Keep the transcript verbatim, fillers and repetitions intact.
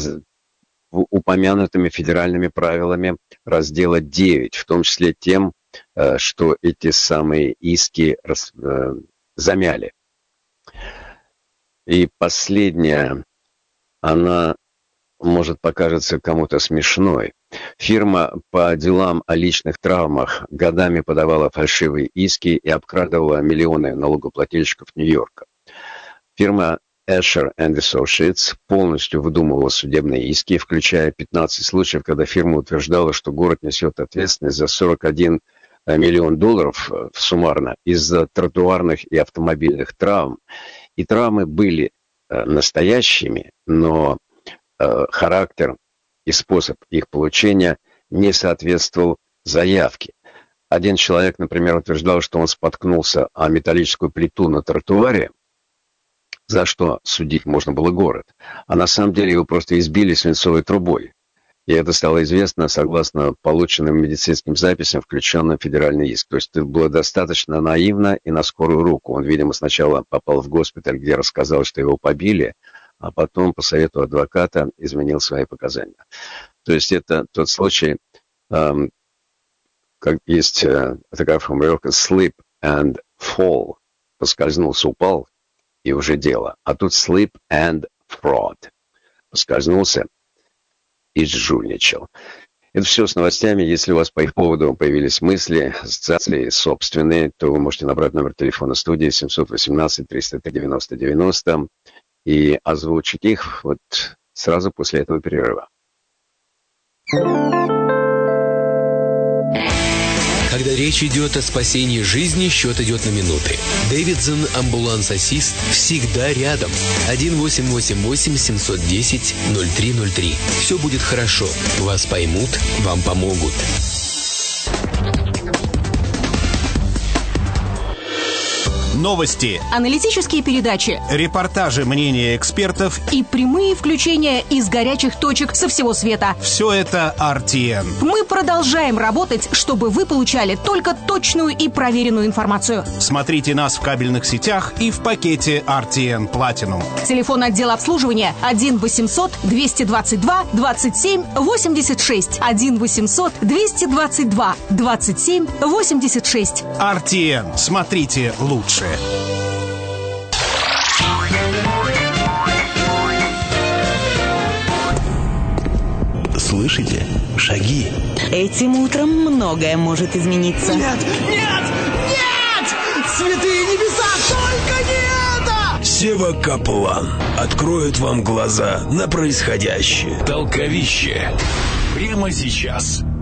упомянутыми федеральными правилами раздела девять, в том числе тем, что эти самые иски замяли. И последняя, она может покажется кому-то смешной. Фирма по делам о личных травмах годами подавала фальшивые иски и обкрадывала миллионы налогоплательщиков Нью-Йорка. Фирма Asher энд Associates полностью выдумывала судебные иски, включая пятнадцать случаев, когда фирма утверждала, что город несет ответственность за сорок один миллион долларов суммарно из-за тротуарных и автомобильных травм. И травмы были настоящими, но характер и способ их получения не соответствовал заявке. Один человек, например, утверждал, что он споткнулся о металлическую плиту на тротуаре, за что судить можно было город. А на самом деле его просто избили свинцовой трубой. И это стало известно согласно полученным медицинским записям, включенным в федеральный иск. То есть это было достаточно наивно и на скорую руку. Он, видимо, сначала попал в госпиталь, где рассказал, что его побили, а потом по совету адвоката изменил свои показания. То есть это тот случай, эм, как есть э, такая формулировка «slip and fall». Поскользнулся, упал, и уже дело. А тут «slip and fraud». Поскользнулся и жульничал. Это все с новостями. Если у вас по их поводу появились мысли, ассоциации собственные, то вы можете набрать номер телефона студии семь один восемь триста три девяносто девяносто и озвучить их вот сразу после этого перерыва. Когда речь идет о спасении жизни, счет идет на минуты. Дэвидсон Амбуланс-Ассист всегда рядом. один восемь восемь восемь семь один ноль ноль три ноль три. Все будет хорошо. Вас поймут, вам помогут. Новости, аналитические передачи, репортажи, мнения экспертов и прямые включения из горячих точек со всего света. Все это ар ти эн. Мы продолжаем работать, чтобы вы получали только точную и проверенную информацию. Смотрите нас в кабельных сетях и в пакете ар ти эн Platinum. Телефон отдела обслуживания один восемьсот двести двадцать два двадцать семь восемьдесят шесть. один восемьсот двести двадцать два двадцать семь восемьдесят шесть. ар ти эн. Смотрите лучше. Слышите? Шаги. Этим утром многое может измениться. Нет! Нет! Нет! Святые небеса! Только не это! Сева Каплан откроет вам глаза на происходящее. Толковище. Прямо сейчас.